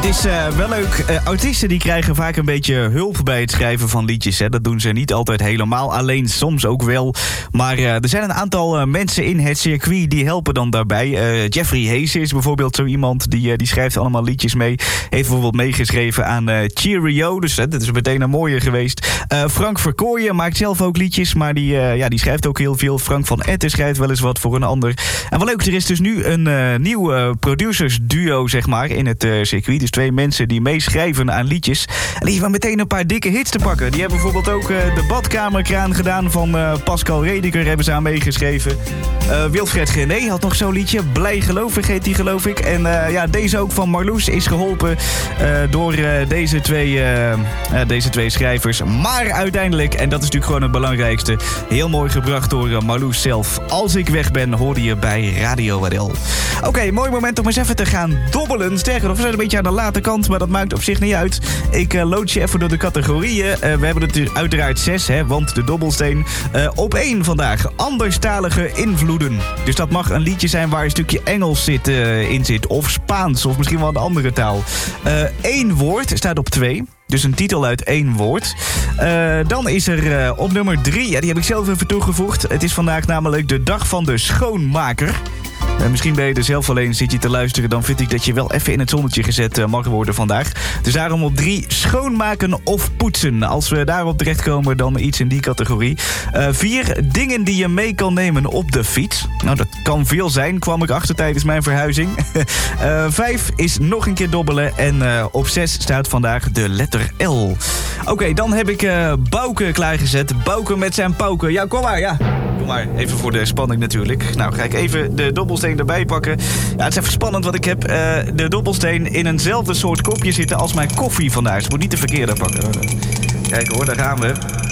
Het is wel leuk. Artiesten die krijgen vaak een beetje hulp bij het schrijven van liedjes. Hè. Dat doen ze niet altijd helemaal alleen, soms ook wel. Maar er zijn een aantal mensen in het circuit die helpen dan daarbij. Jeffrey Hayes is bijvoorbeeld zo iemand die schrijft allemaal liedjes mee. Heeft bijvoorbeeld meegeschreven aan Cheerio, dus dat is meteen een mooie geweest. Frank Verkooyen maakt zelf ook liedjes, maar die schrijft ook heel veel. Frank van Etten schrijft wel eens wat voor een ander. En wat leuk, er is dus nu een nieuw producersduo, zeg maar, in het circuit. Dus 2 mensen die meeschrijven aan liedjes. En die hebben meteen een paar dikke hits te pakken. Die hebben bijvoorbeeld ook de badkamerkraan gedaan van Pascal Rediker, hebben ze aan meegeschreven. Wilfred Gené had nog zo'n liedje. Blij gelovig heet die, geloof ik. En deze ook van Marloes is geholpen door deze twee schrijvers. Maar uiteindelijk, en dat is natuurlijk gewoon het belangrijkste, heel mooi gebracht door Marloes zelf. Als ik weg ben, hoorde je bij Radio Wadel. Oké, mooi moment om eens even te gaan dobbelen. Sterker nog, we zijn een beetje aan de late kant, maar dat maakt op zich niet uit. Ik lood je even door de categorieën. We hebben het uiteraard 6, want de dobbelsteen. Op 1 vandaag, anderstalige invloeden. Dus dat mag een liedje zijn waar een stukje Engels in zit. Of Spaans, of misschien wel een andere taal. 1 woord staat op 2. Dus een titel uit 1 woord. Dan is er op nummer 3, die heb ik zelf even toegevoegd. Het is vandaag namelijk de dag van de schoonmaker. Misschien ben je er zelf alleen, zit je te luisteren, dan vind ik dat je wel even in het zonnetje gezet mag worden vandaag. Dus daarom op 3, schoonmaken of poetsen. Als we daarop terechtkomen, dan iets in die categorie. 4, dingen die je mee kan nemen op de fiets. Nou, dat kan veel zijn, kwam ik achter tijdens mijn verhuizing. 5 is nog een keer dobbelen. En op 6 staat vandaag de letter L. Oké, dan heb ik Bouke klaargezet. Bouke met zijn pauken. Ja, kom maar, ja. Kom maar, even voor de spanning natuurlijk. Nou, ga ik even de dobbelsteen erbij pakken. Ja, het is even spannend, wat ik heb de dobbelsteen in eenzelfde soort kopje zitten als mijn koffie vandaag. Dus ik moet niet de verkeerde pakken. Kijk hoor, daar gaan we.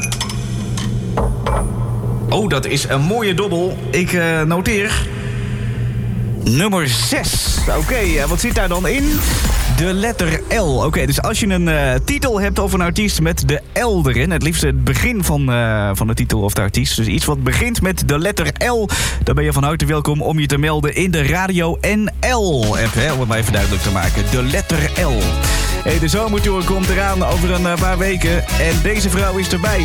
Oh, dat is een mooie dobbel. Ik noteer nummer 6. Oké, wat zit daar dan in? De letter L. Oké, dus als je een titel hebt of een artiest met de L erin, het liefst het begin van de titel of de artiest, dus iets wat begint met de letter L, dan ben je van harte welkom om je te melden in de Radio NL-app, om het maar even duidelijk te maken. De letter L. Hey, de zomertour komt eraan over een paar weken en deze vrouw is erbij.